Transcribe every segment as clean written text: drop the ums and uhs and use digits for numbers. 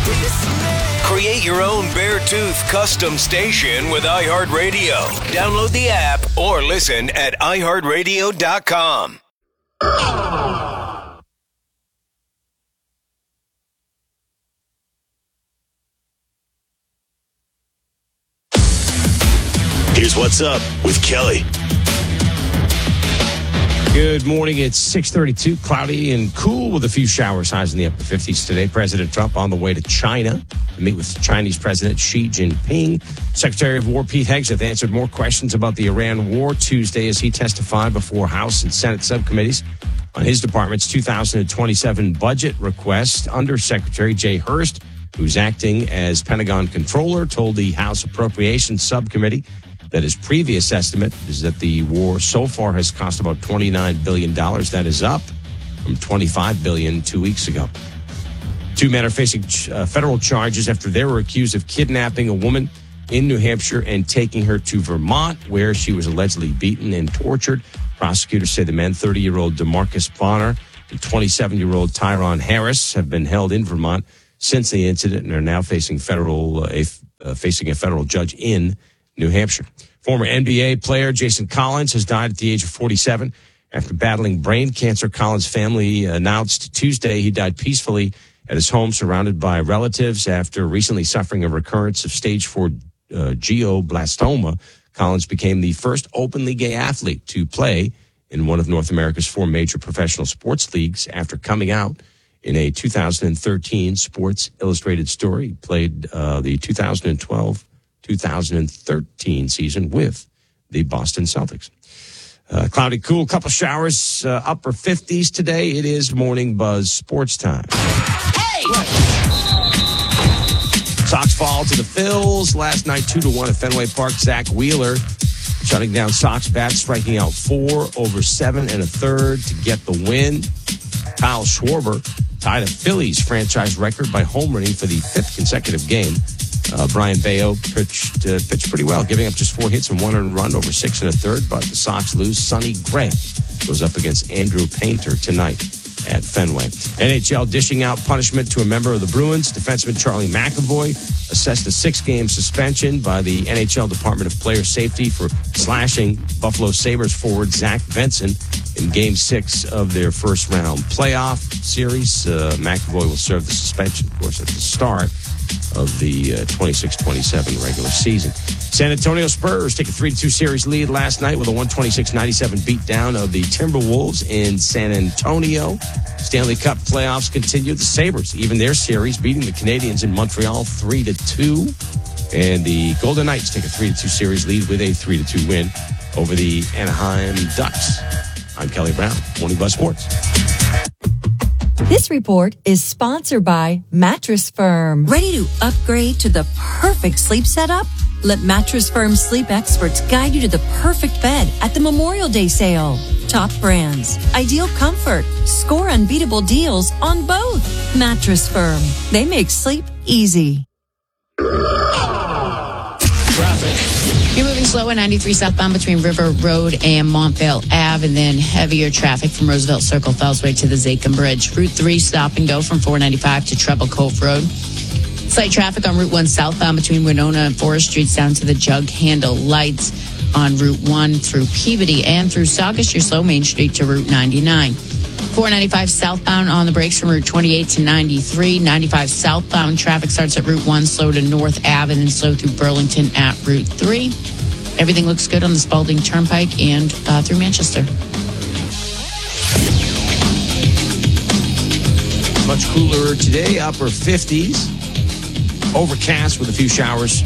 Create your own Beartooth custom station with iHeartRadio. Download the app or listen at iHeartRadio.com. Here's what's up with Kelly. Good morning. It's 6:32, cloudy and cool with a few showers, highs in the upper 50s today. President Trump on the way to China to meet with Chinese President Xi Jinping. Secretary of War Pete Hegseth answered more questions about the Iran war Tuesday as he testified before House and Senate subcommittees on his department's 2027 budget request. Undersecretary Jay Hurst, who's acting as Pentagon controller, told the House Appropriations Subcommittee that his previous estimate is that the war so far has cost about $29 billion. That is up from $25 billion 2 weeks ago. Two men are facing federal charges after they were accused of kidnapping a woman in New Hampshire and taking her to Vermont, where she was allegedly beaten and tortured. Prosecutors say the men, 30-year-old DeMarcus Bonner and 27-year-old Tyrone Harris, have been held in Vermont since the incident and are now facing a federal judge in New Hampshire. Former NBA player Jason Collins has died at the age of 47 after battling brain cancer. Collins' family announced Tuesday he died peacefully at his home surrounded by relatives after recently suffering a recurrence of stage 4 glioblastoma. Collins became the first openly gay athlete to play in one of North America's 4 major professional sports leagues after coming out in a 2013 Sports Illustrated story. He played the 2012-2013 season with the Boston Celtics. Cloudy, cool, couple showers, upper 50s today. It is Morning Buzz Sports Time. Hey! Sox fall to the Phils last night, 2-1 at Fenway Park. Zach Wheeler shutting down Sox bats, striking out 4 over 7 1/3 to get the win. Kyle Schwarber tied a Phillies franchise record by home running for the 5th consecutive game. Brian Bayo pitched pretty well, giving up just 4 hits and 1 earned run over 6 1/3, but the Sox lose. Sonny Gray goes up against Andrew Painter tonight at Fenway. NHL dishing out punishment to a member of the Bruins. Defenseman Charlie McAvoy assessed a 6-game suspension by the NHL Department of Player Safety for slashing Buffalo Sabres forward Zach Benson in Game 6 of their first-round playoff series. McAvoy will serve the suspension, of course, at the start of the 26-27 regular season. San Antonio Spurs take a 3-2 series lead last night with a 126-97 beatdown of the Timberwolves in San Antonio. Stanley Cup playoffs continue. The Sabres even their series, beating the Canadiens in Montreal 3-2. And the Golden Knights take a 3-2 series lead with a 3-2 win over the Anaheim Ducks. I'm Kelly Brown, Morning Buzz Sports. This report is sponsored by Mattress Firm. Ready to upgrade to the perfect sleep setup? Let Mattress Firm sleep experts guide you to the perfect bed at the Memorial Day sale. Top brands, ideal comfort, score unbeatable deals on both. Mattress Firm. They make sleep easy. Traffic. You're moving slow on 93 southbound between River Road and Montvale Ave, and then heavier traffic from Roosevelt Circle, Fellsway to the Zachem Bridge. Route 3 stop and go from 495 to Treble Cove Road. Slight traffic on Route 1 southbound between Winona and Forest Streets down to the Jug Handle Lights. On Route 1 through Peabody and through Saugus, you're slow Main Street to Route 99. 495 southbound on the brakes from Route 28 to 93. 95 southbound traffic starts at Route 1, slow to North Ave, and then slow through Burlington at Route 3. Everything looks good on the Spalding Turnpike and through Manchester. Much cooler today, upper 50s. Overcast with a few showers.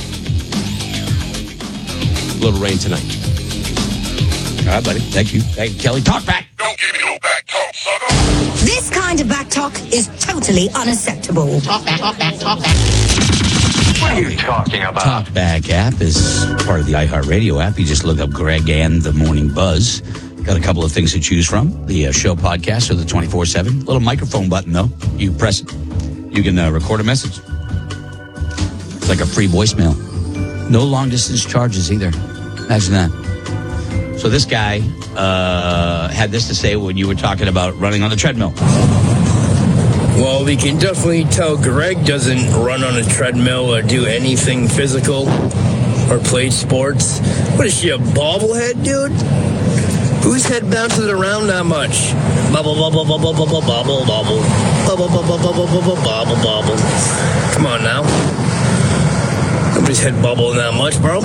A little rain tonight. All right, buddy. Thank you. Thank you, Kelly. Talk back. Don't give me no back talk, sucker. This kind of back talk is totally unacceptable. Talk back, talk back, talk back. What are you talking about? Talkback app is part of the iHeartRadio app. You just look up Greg and the Morning Buzz. Got a couple of things to choose from. The show podcast or the 24/7. Little microphone button, though. You press it. You can record a message. It's like a free voicemail. No long-distance charges either. Imagine that. So this guy had this to say when you were talking about running on the treadmill. Well, we can definitely tell Greg doesn't run on a treadmill or do anything physical or play sports. What is she, a bobblehead, dude? Whose head bounces around that much? Bubble, bubble, bubble, bubble, bubble, bubble. Bubble, bubble, bubble, bubble, bubble, bubble. Come on now. Nobody's head bubbling that much, bro.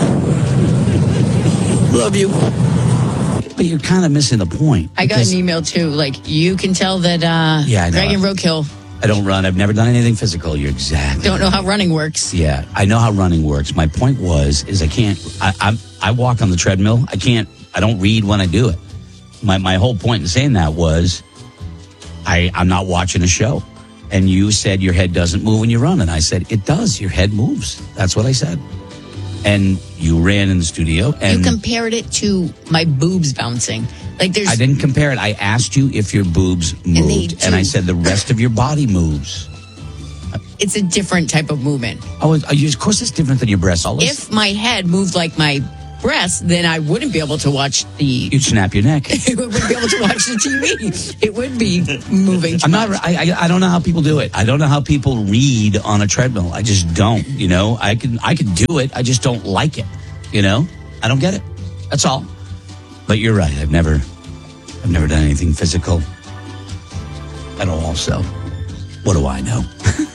Love you. But you're kind of missing the point. I got an email too. Like, you can tell that I know. Greg and Roadkill I don't run. I've never done anything physical. You're exactly don't know how running works. Yeah, I know how running works. My point is I can't. I walk on the treadmill. I don't read when I do it. My whole point in saying that was I'm not watching a show. And you said your head doesn't move when you run. And I said, it does. Your head moves. That's what I said. And you ran in the studio. And you compared it to my boobs bouncing. Like I didn't compare it. I asked you if your boobs moved. And I said the rest of your body moves. It's a different type of movement. Oh, of course it's different than your breasts. If my head moved like my breasts, then I wouldn't be able to watch the... You'd snap your neck. I wouldn't be able to watch the TV. It would be moving too much. I don't know how people do it. I don't know how people read on a treadmill. I just don't, I can do it. I just don't like it, I don't get it. That's all. But you're right. I've never done anything physical at all, so what do I know?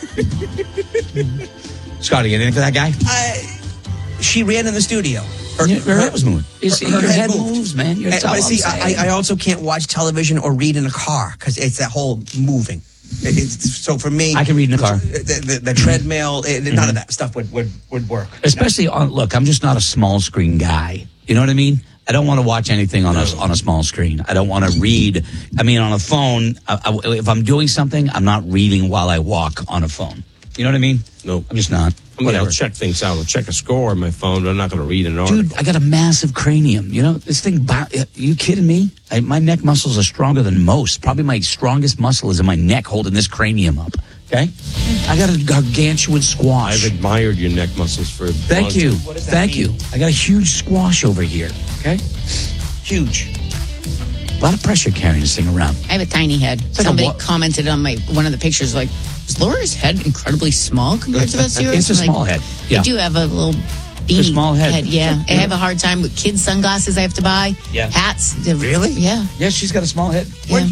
Scotty, anything for that guy? She ran in the studio. Her head was moving. Your head moves, man. But see, I also can't watch television or read in a car because it's that whole moving. So for me, I can read in a car. The treadmill, none of that stuff would work. Especially look, I'm just not a small screen guy. You know what I mean? I don't want to watch anything on a small screen. I don't want to read. I mean, on a phone, if I'm doing something, I'm not reading while I walk on a phone. You know what I mean? No, I'm just not. I'll check things out. I'll check a score on my phone, but I'm not going to read an article. Dude, I got a massive cranium. This thing, are you kidding me? My neck muscles are stronger than most. Probably my strongest muscle is in my neck holding this cranium up. Okay? I got a gargantuan squash. I've admired your neck muscles for Thank you. Thank you. I got a huge squash over here. Okay? Huge. A lot of pressure carrying this thing around. I have a tiny head. Somebody commented on one of the pictures, like, is Laura's head incredibly small compared to us? It's a small head. Yeah. I do have a little beanie a small head. Yeah. I have a hard time with kids' sunglasses I have to buy. Yeah. Hats. Really? Yeah. Yeah, she's got a small head. Yeah.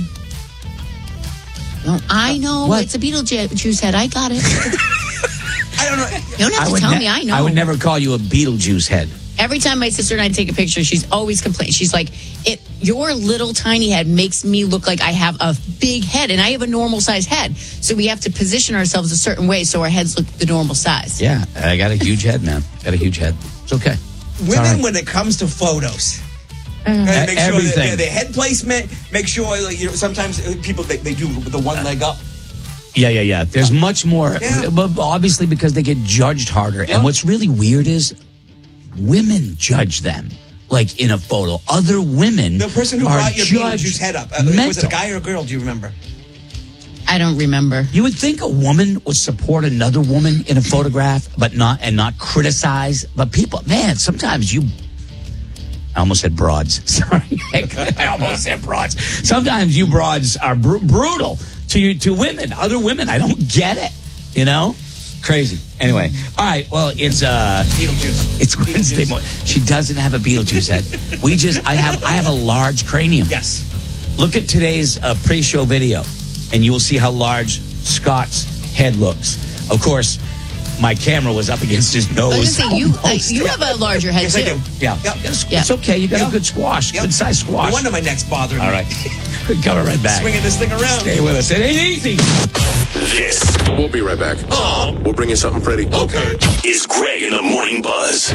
Well, I know. What? It's a Beetlejuice head. I got it. I don't know. You don't have to tell me. I know. I would never call you a Beetlejuice head. Every time my sister and I take a picture, she's always complaining. She's like, your little tiny head makes me look like I have a big head, and I have a normal size head. So we have to position ourselves a certain way so our heads look the normal size. Yeah, I got a huge head, man. Got a huge head. It's okay. Women, when it comes to photos, make sure everything. The head placement, make sure, sometimes people, they do the one leg up. Yeah. There's much more, but obviously because they get judged harder. And what's really weird is women judge them. Like in a photo, other women. The person who brought your Beetlejuice head up, was it a guy or a girl? Do you remember? I don't remember. You would think a woman would support another woman in a photograph, but not criticize. But people, man, sometimes I almost said broads. Sorry, I almost said broads. Sometimes you broads are brutal to women, other women. I don't get it. Crazy. Anyway, all right. Well, it's Beetlejuice. It's Wednesday morning. She doesn't have a Beetlejuice head. I have a large cranium. Yes. Look at today's pre-show video, and you will see how large Scott's head looks. Of course, my camera was up against his nose. I was going to say, you have a larger head, yes, too. I do. Yeah. It's okay. You got a good squash. Good size squash. No wonder my neck's bothering me. All right. Coming right back. Swinging this thing around. Stay with us. It ain't easy. This We'll be right back. We'll bring you something pretty. Okay. is Greg in the Morning Buzz.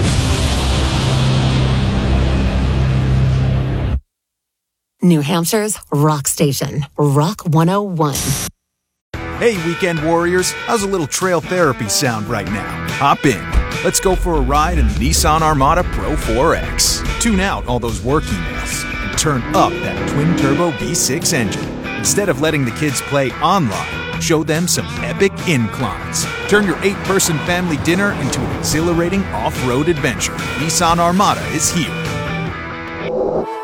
New Hampshire's rock station, Rock 101. Hey, weekend warriors, how's a little trail therapy sound right now? Hop in. Let's go for a ride in the Nissan Armada Pro 4X. Tune out all those work emails and turn up that twin-turbo V6 engine. Instead of letting the kids play online, show them some epic inclines. Turn your 8-person family dinner into an exhilarating off-road adventure. Nissan Armada is here.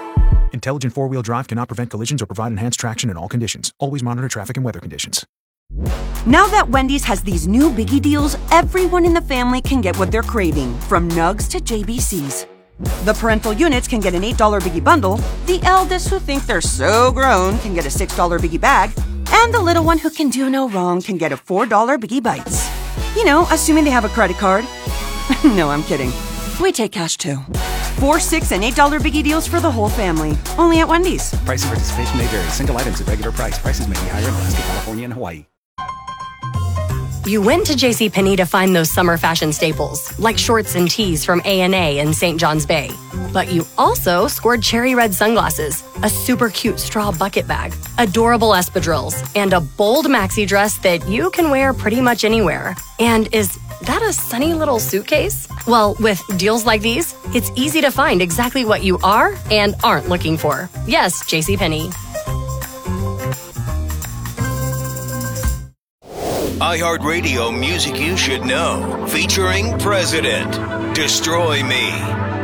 Intelligent four-wheel drive cannot prevent collisions or provide enhanced traction in all conditions. Always monitor traffic and weather conditions. Now that Wendy's has these new biggie deals, everyone in the family can get what they're craving, from nugs to JBCs. The parental units can get an $8 biggie bundle, the eldest who think they're so grown can get a $6 biggie bag, and the little one who can do no wrong can get a $4 biggie bites. You know, assuming they have a credit card. No, I'm kidding. We take cash too. 4, $6, and $8 biggie deals for the whole family. Only at Wendy's. Price and participation may vary. Single items at regular price. Prices may be higher in Alaska, California, and Hawaii. You went to JCPenney to find those summer fashion staples, like shorts and tees from A&A in St. John's Bay. But you also scored cherry red sunglasses, a super cute straw bucket bag, adorable espadrilles, and a bold maxi dress that you can wear pretty much anywhere. And is that a sunny little suitcase? Well, with deals like these, it's easy to find exactly what you are and aren't looking for. Yes, JCPenney. iHeartRadio Music You Should Know, featuring President. Destroy Me.